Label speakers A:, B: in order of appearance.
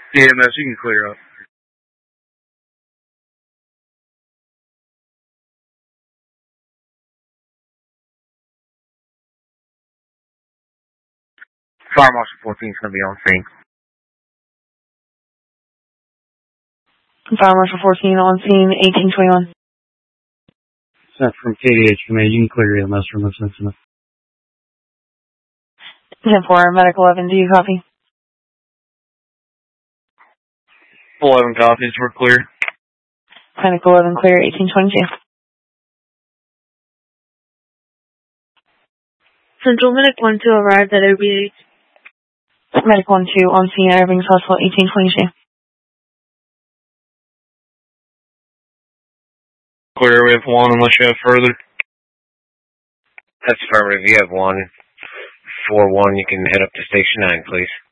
A: EMS, you can clear up. Fire Marshal 14 is going to be on scene.
B: Fire Marshal 14 on scene, 1821.
C: Sent from KDH Command. You can clear EMS from this incident.
B: 10-4, Medical 11, do you copy?
A: 11 copies, we're clear.
B: Medical 11, clear, 1822.
D: Central Medic 1-2 arrived at OBH.
B: Medic 1-2 on scene at Irving's Hospital, 1822.
A: Clear, we have 1 unless you have further.
E: That's affirmative. You have 1. 4-1, you can head up to Station 9, please.